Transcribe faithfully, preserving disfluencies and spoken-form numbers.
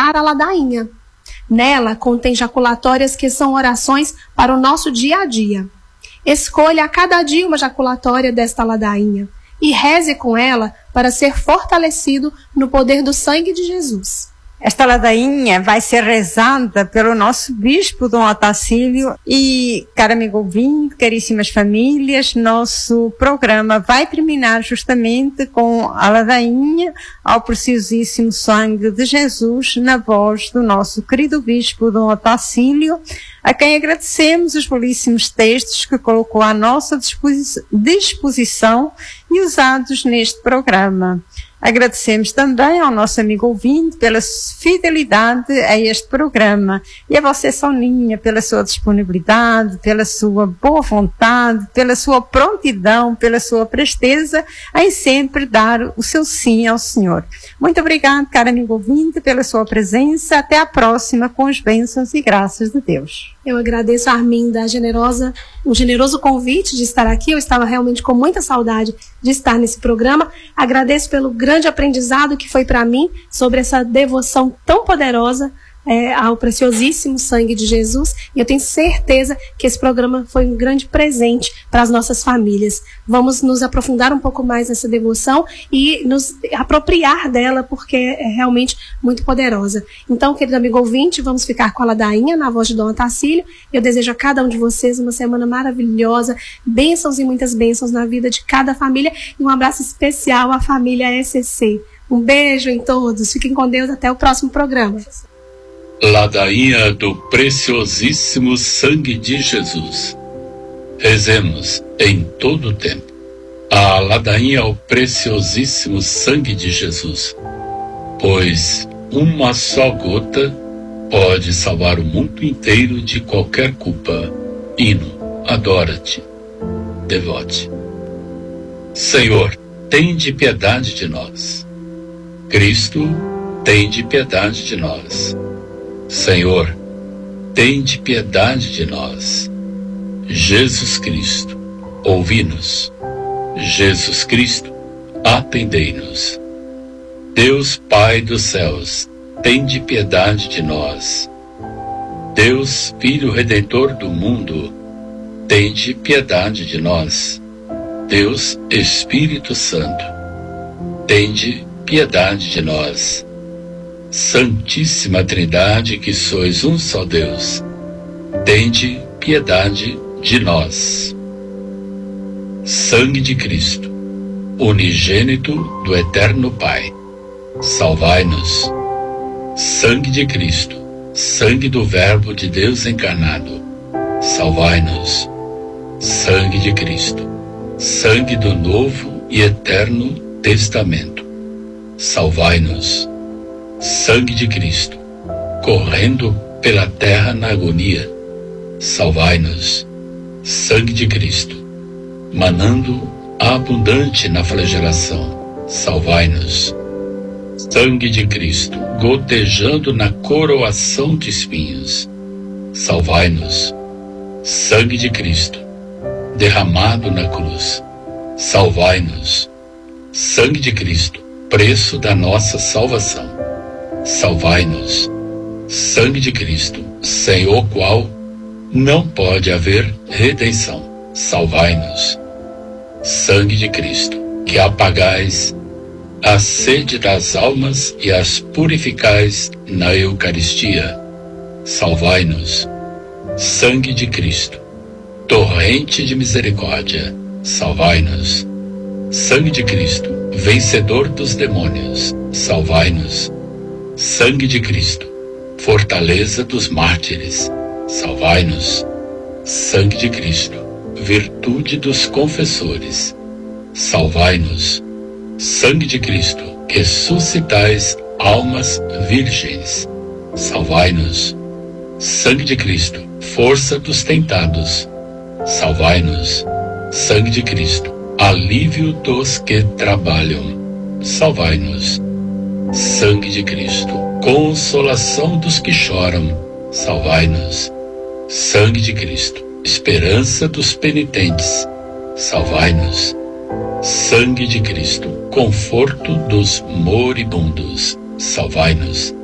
comprar a ladainha. Nela contém jaculatórias que são orações para o nosso dia a dia. Escolha a cada dia uma jaculatória desta ladainha e reze com ela para ser fortalecido no poder do sangue de Jesus. Esta ladainha vai ser rezada pelo nosso bispo, Dom Otacílio. E, caro amigo ouvinte, caríssimas famílias, nosso programa vai terminar justamente com a ladainha ao preciosíssimo sangue de Jesus, na voz do nosso querido bispo, Dom Otacílio, a quem agradecemos os belíssimos textos que colocou à nossa disposição e usados neste programa. Agradecemos também ao nosso amigo ouvinte pela fidelidade a este programa e a você, Soninha, pela sua disponibilidade, pela sua boa vontade, pela sua prontidão, pela sua presteza em sempre dar o seu sim ao Senhor. Muito obrigado, caro amigo ouvinte, pela sua presença. Até a próxima com as bênçãos e graças de Deus. Eu agradeço a Arminda a generosa, um generoso convite de estar aqui. Eu estava realmente com muita saudade de estar nesse programa. Agradeço pelo grande aprendizado que foi para mim sobre essa devoção tão poderosa é, ao preciosíssimo sangue de Jesus. E eu tenho certeza que esse programa foi um grande presente para as nossas famílias. Vamos nos aprofundar um pouco mais nessa devoção e nos apropriar dela, porque é realmente muito poderosa. Então, querido amigo ouvinte, vamos ficar com a ladainha na voz de Dom Otacílio. Eu desejo a cada um de vocês uma semana maravilhosa, bênçãos e muitas bênçãos na vida de cada família e um abraço especial à família S C. Um beijo em todos, fiquem com Deus, até o próximo programa. Ladainha do preciosíssimo sangue de Jesus. Rezemos em todo o tempo a ladainha ao preciosíssimo sangue de Jesus, pois uma só gota pode salvar o mundo inteiro de qualquer culpa. Hino, adora-te, devote. Senhor, tende piedade de nós. Cristo, tende piedade de nós. Senhor, tende piedade de nós. Jesus Cristo, ouvi-nos. Jesus Cristo, atendei-nos. Deus Pai dos céus, tende piedade de nós. Deus Filho Redentor do mundo, tende piedade de nós. Deus Espírito Santo, tende piedade de nós. Santíssima Trindade, que sois um só Deus, tende piedade de nós. Sangue de Cristo, unigênito do Eterno Pai, salvai-nos. Sangue de Cristo, sangue do Verbo de Deus encarnado, salvai-nos. Sangue de Cristo, sangue do Novo e Eterno Testamento, salvai-nos. Sangue de Cristo, correndo pela terra na agonia, salvai-nos. Sangue de Cristo, manando abundante na flagelação, salvai-nos. Sangue de Cristo, gotejando na coroação de espinhos, salvai-nos. Sangue de Cristo, derramado na cruz, salvai-nos. Sangue de Cristo, preço da nossa salvação, salvai-nos. Sangue de Cristo, sem o qual não pode haver redenção, salvai-nos. Sangue de Cristo, que apagais a sede das almas e as purificais na Eucaristia, salvai-nos. Sangue de Cristo, torrente de misericórdia, salvai-nos. Sangue de Cristo, vencedor dos demônios, salvai-nos. Sangue de Cristo, fortaleza dos mártires, salvai-nos. Sangue de Cristo, virtude dos confessores, salvai-nos. Sangue de Cristo, que suscitais almas virgens, salvai-nos. Sangue de Cristo, força dos tentados, salvai-nos. Sangue de Cristo, alívio dos que trabalham, salvai-nos. Sangue de Cristo, consolação dos que choram, salvai-nos. Sangue de Cristo, esperança dos penitentes, salvai-nos. Sangue de Cristo, conforto dos moribundos, salvai-nos.